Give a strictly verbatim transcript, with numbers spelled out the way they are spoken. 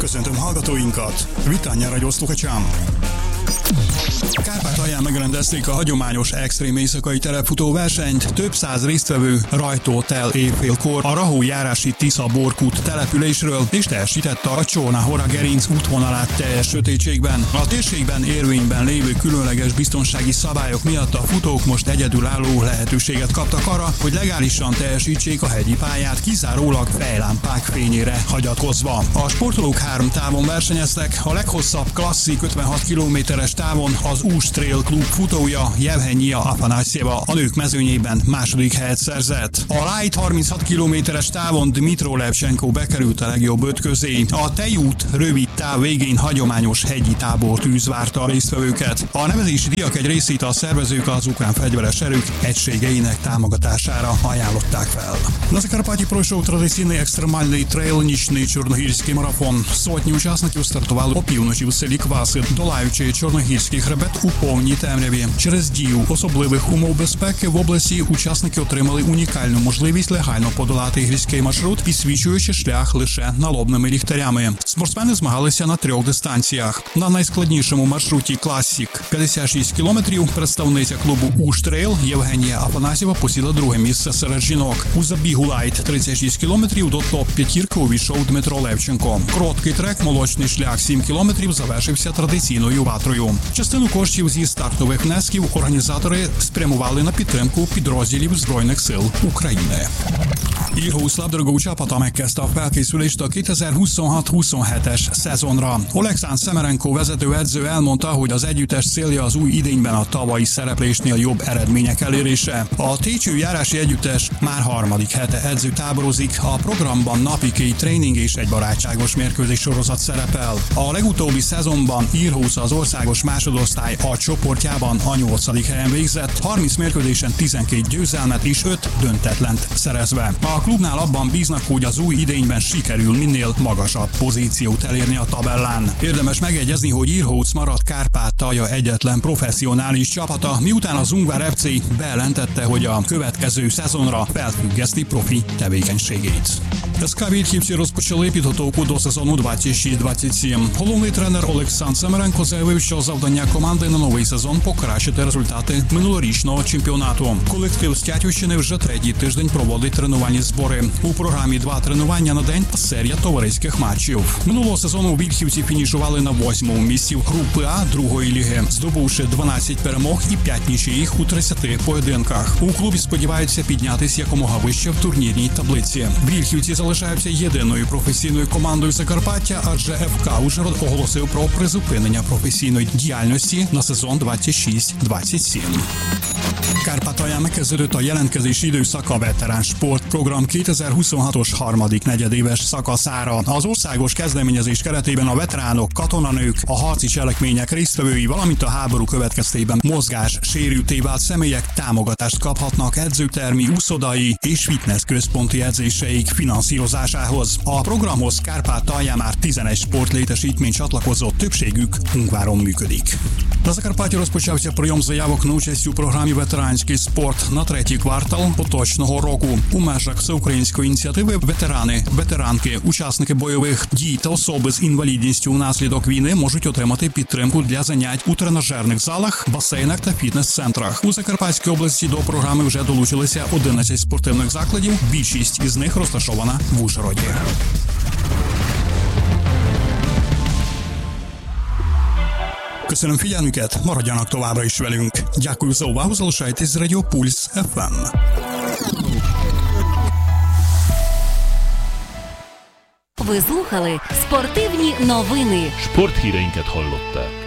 Köszöntöm hallgatóinkat! Vitány Radio Sluchačám! Kárpátalján megrendezték a hagyományos extrém éjszakai terepfutó versenyt, több száz résztvevő rajtolt el éjfélkor a Rahó járási Tisza-Borkút településről, és teljesítette a Csorna-Hora gerinc útvonalát teljes sötétségben. A térségben érvényben lévő különleges biztonsági szabályok miatt a futók most egyedülálló lehetőséget kaptak arra, hogy legálisan teljesítsék a hegyi pályát, kizárólag fejlámpák fényére hagyatkozva. A sportolók három távon versenyeztek, a leghosszabb klasszik ötvenhat kilométeres távon az Ús Trail Klub futója Jevhenyia Afanasjeva a nők mezőnyében második helyet szerzett. A light harminchat kilométeres távon Dmitro Levchenko bekerült a legjobb öt közé. A tejút rövid táv végén hagyományos hegyi tábortűz várta a résztvevőket. A nevezési díjak egy részét a szervezők az ukrán fegyveres erők egységeinek támogatására ajánlották fel. На Закарпатье пройшов традиційний екстремальний трейл «Нічний Чорногірський марафон». Сотні учасників стартували опівночі в селі Кваси, долаючи Чорногірський хребет у повній темряві. Через дію особливих умов безпеки в області учасники отримали унікальну можливість легально подолати гірський маршрут, підсвічуючи шлях лише налобними ліхтарями. Спортсмени змагалися на трьох дистанціях. На найскладнішому маршруті «Класік» п'ятдесят шість кілометрів представниця клубу «Уш Трейл» Євгенія Афанасьєва посіла друге місце серед жінок. У забігу лайт тридцять шість кілометрів до топ-п'ятірки увійшов Дмитро Левченко. Короткий трек «Молочний шлях» сім кілометрів завершився традиційною ватрою. Частину коштів зі стартових внесків організатори спрямували на підтримку підрозділів Збройних сил України. Írhúsz labdarúgó csapata megkezdte a felkészülést a kétezer-huszonhat huszonhetes szezonra. Oleksandr Semerenko vezetőedző elmondta, hogy az együttes célja az új idényben a tavalyi szereplésnél jobb eredmények elérése. A Técső járási együttes már harmadik hete edzőtáborozik, a programban napi két tréning és egy barátságos mérkőzés sorozat szerepel. A legutóbbi szezonban Írhúsz az országos másodosztály A csoportjában a nyolcadik helyen végzett, harminc mérkőzésen tizenkét győzelmet és öt döntetlent szerezve. A klubnál abban bíznak, hogy az új idényben sikerül minél magasabb pozíciót elérni a tabellán. Érdemes megjegyezni, hogy Írhóc maradt Kárpátalja egyetlen professzionális csapata, miután az Ungvár ef cé bejelentette, hogy a következő szezonra felfüggeszti profi tevékenységét. ес ка Вільхівці розпочали підготовку до сезону двадцять шість двадцять сім. Головний тренер Олександр Семеренко заявив, що завдання команди на новий сезон – покращити результати минулорічного чемпіонату. Колектив з Тятівщини вже третій тиждень проводить тренувальні збори. У програмі два тренування на день та серія товариських матчів. Минулого сезону Вільхівці фінішували на восьмому місці групи А другої ліги, здобувши дванадцять перемог і п'ять нічиїх у тридцяти поєдинках. У клубі сподіваються піднятися якомога вище в турнірній таблиці. Вільхівці залишаються єдиною професійною командою Закарпаття, адже еф ка Ужгород оголосив про призупинення професійної діяльності на сезон двадцять шість двадцять сім. Kárpátalján megkezdődött a jelentkezési időszak a Veterán Sportprogram kétezer-huszonhatos harmadik negyedéves szakaszára. Az országos kezdeményezés keretében a veteránok, katonanők, a harci cselekmények résztvevői, valamint a háború következtében mozgás sérülté vált személyek támogatást kaphatnak edzőtermi, úszodai és fitness központi edzéseik finanszírozásához. A programhoz Kárpátalján már tizenegy sportlétesítmény csatlakozott, többségük Ungváron működik. На Закарпатті розпочався прийом заявок на участь у програмі «Ветеранський спорт» на третій квартал поточного року. У межах всеукраїнської ініціативи ветерани, ветеранки, учасники бойових дій та особи з інвалідністю внаслідок війни можуть отримати підтримку для занять у тренажерних залах, басейнах та фітнес-центрах. У Закарпатській області до програми вже долучилися одинадцять спортивних закладів, більшість із них розташована в Ужгороді. Köszönöm figyelmüket, maradjanak továbbra is velünk. Дякую за увагу, залишайтесь з Радіо Пульс еф ем. Ви слухали спортивні новини. Спортхíreinket hallották.